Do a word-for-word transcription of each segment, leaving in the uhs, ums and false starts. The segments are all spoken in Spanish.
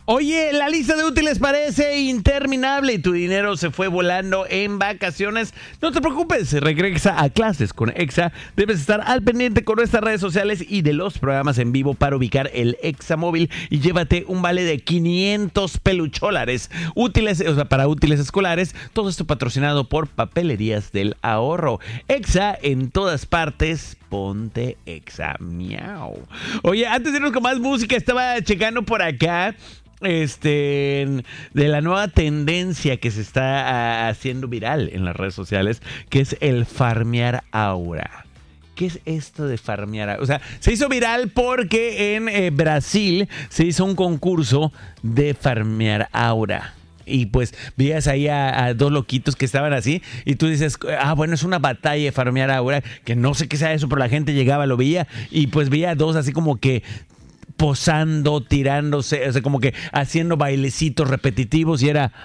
Oye, la lista de útiles parece interminable y tu dinero se fue volando en vacaciones. No te preocupes, regresa a clases con Exa. Debes estar al pendiente con nuestras redes sociales y de los programas en vivo para ubicar el Exa móvil y llévate un vale de quinientos pelucholares útiles, o sea, para útiles escolares. Todo esto patrocinado por Papelerías del Ahorro. Exa en todas partes. Ponte Exa. Miau. Oye, antes de irnos con más música, estaba checando por acá este de la nueva tendencia que se está uh, haciendo viral en las redes sociales, que es el farmear aura. ¿Qué es esto de farmear aura? O sea, se hizo viral porque en eh, Brasil se hizo un concurso de farmear aura. Y pues veías ahí a, a dos loquitos que estaban así y tú dices, ah, bueno, es una batalla de farmear aura, que no sé qué sea eso, pero la gente llegaba, lo veía y pues veía a dos así como que posando, tirándose, o sea, como que haciendo bailecitos repetitivos y era,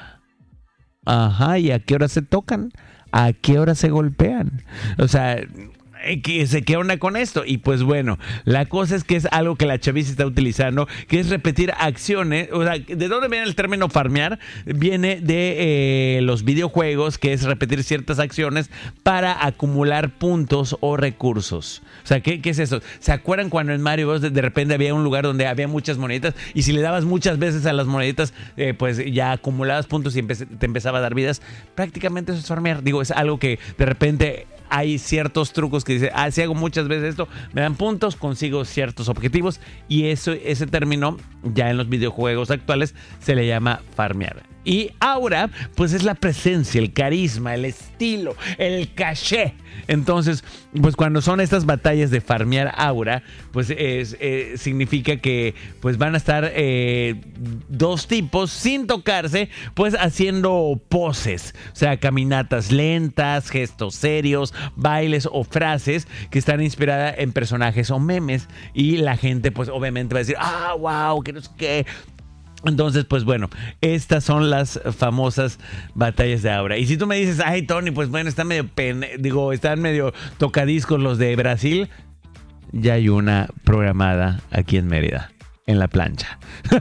ajá, ¿y a qué hora se tocan? ¿A qué hora se golpean? O sea, ¿qué, ¿qué onda con esto? Y pues bueno, la cosa es que es algo que la chaviza está utilizando, que es repetir acciones. O sea, ¿de dónde viene el término farmear? Viene de eh, los videojuegos, que es repetir ciertas acciones para acumular puntos o recursos. O sea, ¿qué, qué es eso? ¿Se acuerdan cuando en Mario Bros. De, de repente había un lugar donde había muchas moneditas y si le dabas muchas veces a las moneditas, eh, pues ya acumulabas puntos y empe- te empezaba a dar vidas? Prácticamente eso es farmear. Digo, es algo que de repente hay ciertos trucos que dice, ah, si hago muchas veces esto, me dan puntos, consigo ciertos objetivos y eso, ese término ya en los videojuegos actuales se le llama farmear. Y aura, pues es la presencia, el carisma, el estilo, el caché. Entonces, pues cuando son estas batallas de farmear aura, pues es, eh, significa que pues van a estar eh, dos tipos sin tocarse, pues haciendo poses, o sea, caminatas lentas, gestos serios, bailes o frases que están inspiradas en personajes o memes. Y la gente, pues obviamente va a decir, ah, wow, que no sé qué. Entonces, pues bueno, estas son las famosas batallas de aura. Y si tú me dices, ay, Tony, pues bueno, están medio pene, digo, están medio tocadiscos los de Brasil, ya hay una programada aquí en Mérida, en la plancha.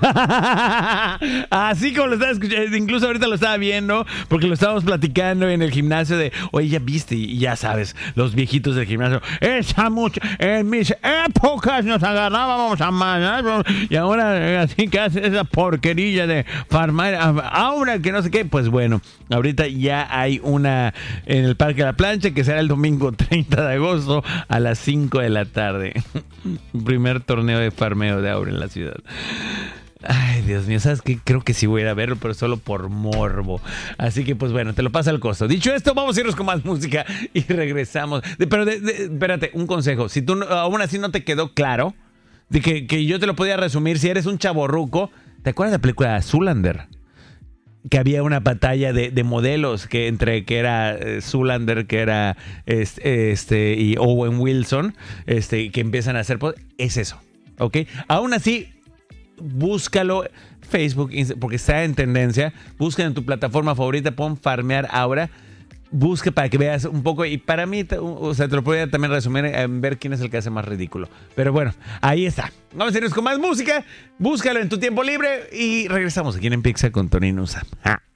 Así como lo estaba escuchando, incluso ahorita lo estaba viendo, porque lo estábamos platicando en el gimnasio de, oye, ya viste, y ya sabes, los viejitos del gimnasio, esa mucha, en mis épocas nos agarrábamos a manos, y ahora así que hace esa porquerilla de farmar aura, que no sé qué. Pues bueno, ahorita ya hay una en el Parque de la Plancha, que será el domingo treinta de agosto a las cinco de la tarde. Primer torneo de farmeo de aura en la ciudad. Ay, Dios mío, ¿sabes qué? Creo que sí voy a ir a verlo, pero solo por morbo. Así que, pues bueno, te lo pasa al costo. Dicho esto, vamos a irnos con más música y regresamos. De, pero, de, de, espérate, un consejo. Si tú aún así no te quedó claro, de que, que yo te lo podía resumir, si eres un chavorruco, ¿te acuerdas de la película Zoolander? Que había una batalla de, de modelos que entre que era eh, Zoolander, que era este, este y Owen Wilson, este, que empiezan a hacer, es eso, ¿ok? Aún así, búscalo Facebook, porque está en tendencia. Busca en tu plataforma favorita, pon farmear aura. Busque para que veas un poco. Y para mí, o sea, te lo podría también resumir en ver quién es el que hace más ridículo. Pero bueno, ahí está. Vamos a irnos con más música. Búscalo en tu tiempo libre y regresamos aquí en Pizza con Tony Nusa. ¡Ah!